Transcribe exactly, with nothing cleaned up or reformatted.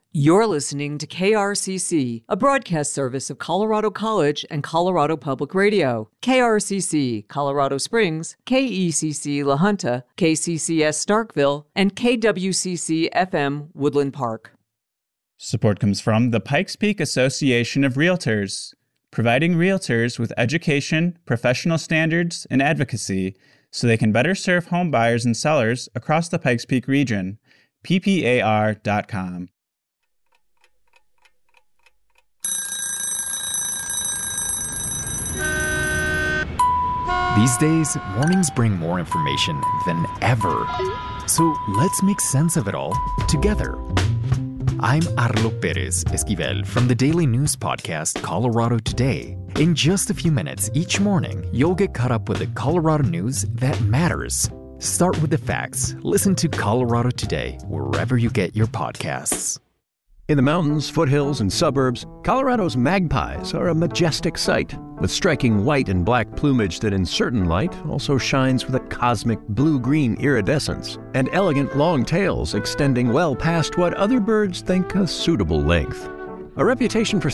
You're listening to K R C C, a broadcast service of Colorado College and Colorado Public Radio. K R C C, Colorado Springs, K E C C La Junta, K C C S Starkville, and K W C C F M Woodland Park. Support comes from the Pikes Peak Association of Realtors, providing realtors with education, professional standards, and advocacy so they can better serve home buyers and sellers across the Pikes Peak region. P P A R dot com. These days, mornings bring more information than ever. So let's make sense of it all together. I'm Arlo Perez Esquivel from the daily news podcast Colorado Today. In just a few minutes each morning, you'll get caught up with the Colorado news that matters. Start with the facts. Listen to Colorado Today wherever you get your podcasts. In the mountains, foothills, and suburbs, Colorado's magpies are a majestic sight, with striking white and black plumage that in certain light also shines with a cosmic blue-green iridescence, and elegant long tails extending well past what other birds think a suitable length. A reputation for